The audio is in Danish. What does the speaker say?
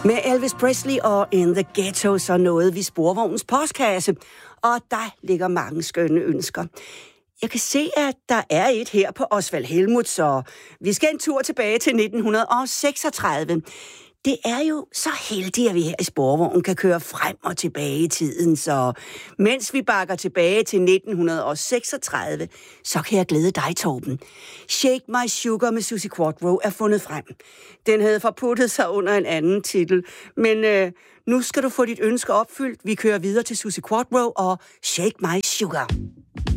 Med Elvis Presley og In the Ghetto, så nåede vi Sporvognens postkasse, og der ligger mange skønne ønsker. Jeg kan se, at der er et her på Osvald Helmuth, så vi skal en tur tilbage til 1936. Det er jo så heldigt, at vi her i Sporvognen kan køre frem og tilbage i tiden, så mens vi bakker tilbage til 1936, så kan jeg glæde dig, Torben. Shake My Sugar med Suzi Quatro er fundet frem. Den havde forputtet sig under en anden titel, men nu skal du få dit ønske opfyldt. Vi kører videre til Suzi Quatro og Shake My Sugar.